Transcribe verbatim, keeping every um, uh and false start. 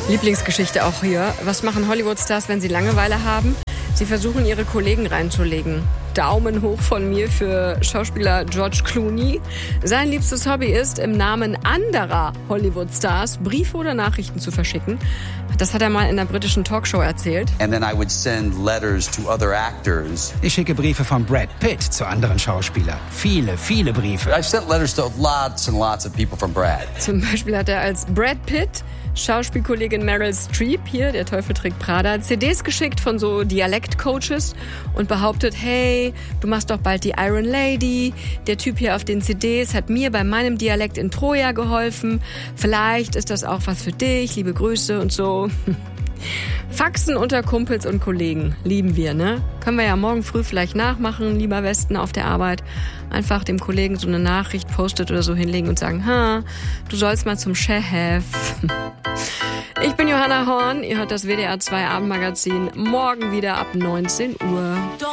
Lieblingsgeschichte auch hier. Was machen Hollywood-Stars, wenn sie Langeweile haben? Sie versuchen, ihre Kollegen reinzulegen. Daumen hoch von mir für Schauspieler George Clooney. Sein liebstes Hobby ist, im Namen anderer Hollywood-Stars Briefe oder Nachrichten zu verschicken. Das hat er mal in einer britischen Talkshow erzählt. And then I would send letters to other actors. Ich schicke Briefe von Brad Pitt zu anderen Schauspielern. Viele, viele Briefe. I've sent letters to lots and lots of people from Brad. Zum Beispiel hat er als Brad Pitt Schauspielkollegin Meryl Streep, hier, der Teufel trägt Prada, C Ds geschickt von so Dialektcoaches und behauptet, hey, du machst doch bald die Iron Lady. Der Typ hier auf den C Ds hat mir bei meinem Dialekt in Troja geholfen. Vielleicht ist das auch was für dich. Liebe Grüße und so. Faxen unter Kumpels und Kollegen. Lieben wir, ne? Können wir ja morgen früh vielleicht nachmachen, lieber Westen, auf der Arbeit. Einfach dem Kollegen so eine Nachricht, Post-it oder so hinlegen und sagen, ha, du sollst mal zum Chef. Ich bin Johanna Horn, ihr hört das W D R zwei Abendmagazin. Morgen wieder ab neunzehn Uhr.